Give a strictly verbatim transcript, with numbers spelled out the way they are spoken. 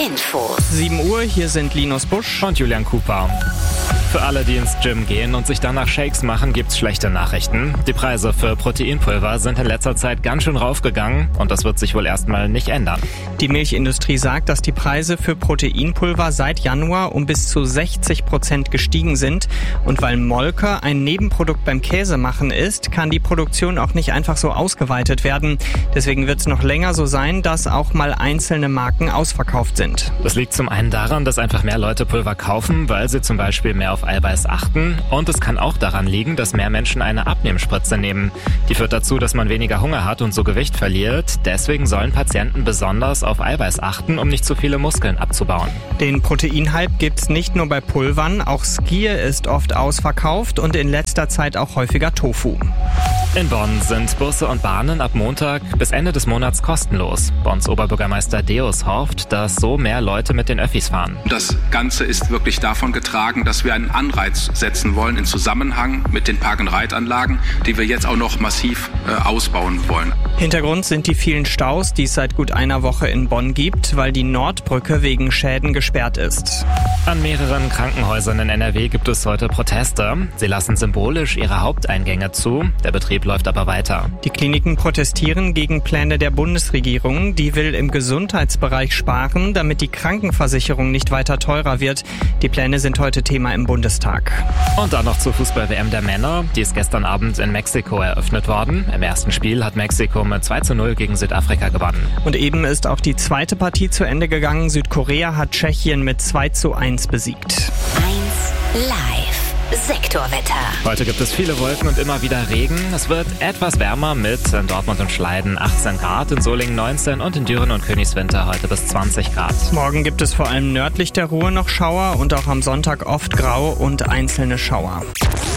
Infos. sieben Uhr, hier sind Linus Busch und Julian Cooper. Für alle, die ins Gym gehen und sich danach Shakes machen, gibt's schlechte Nachrichten. Die Preise für Proteinpulver sind in letzter Zeit ganz schön raufgegangen und das wird sich wohl erstmal nicht ändern. Die Milchindustrie sagt, dass die Preise für Proteinpulver seit Januar um bis zu sechzig Prozent gestiegen sind. Und weil Molke ein Nebenprodukt beim Käsemachen ist, kann die Produktion auch nicht einfach so ausgeweitet werden. Deswegen wird es noch länger so sein, dass auch mal einzelne Marken ausverkauft sind. Das liegt zum einen daran, dass einfach mehr Leute Pulver kaufen, weil sie zum Beispiel mehr auf Eiweiß achten. Und es kann auch daran liegen, dass mehr Menschen eine Abnehmspritze nehmen. Die führt dazu, dass man weniger Hunger hat und so Gewicht verliert. Deswegen sollen Patienten besonders auf Eiweiß achten, um nicht zu viele Muskeln abzubauen. Den Proteinhype gibt's nicht nur bei Pulvern, auch Skier ist oft ausverkauft und in letzter Zeit auch häufiger Tofu. In Bonn sind Busse und Bahnen ab Montag bis Ende des Monats kostenlos. Bonns Oberbürgermeister Deus hofft, dass so mehr Leute mit den Öffis fahren. Das Ganze ist wirklich davon getragen, dass wir einen Anreiz setzen wollen in Zusammenhang mit den Park-and-Ride-Anlagen, die wir jetzt auch noch massiv äh, ausbauen wollen. Hintergrund sind die vielen Staus, die es seit gut einer Woche in Bonn gibt, weil die Nordbrücke wegen Schäden gesperrt ist. An mehreren Krankenhäusern in N R W gibt es heute Proteste. Sie lassen symbolisch ihre Haupteingänge zu. Der Betrieb läuft aber weiter. Die Kliniken protestieren gegen Pläne der Bundesregierung. Die will im Gesundheitsbereich sparen, damit die Krankenversicherung nicht weiter teurer wird. Die Pläne sind heute Thema im Bundestag. Und dann noch zur Fußball-W M der Männer. Die ist gestern Abend in Mexiko eröffnet worden. Im ersten Spiel hat Mexiko mit zwei zu null gegen Südafrika gewonnen. Und eben ist auch die zweite Partie zu Ende gegangen. Südkorea hat Tschechien mit zwei zu eins besiegt. eins live. Sektorwetter. Heute gibt es viele Wolken und immer wieder Regen. Es wird etwas wärmer mit in Dortmund und Schleiden achtzehn Grad, in Solingen neunzehn und in Düren und Königswinter heute bis zwanzig Grad. Morgen gibt es vor allem nördlich der Ruhr noch Schauer und auch am Sonntag oft grau und einzelne Schauer.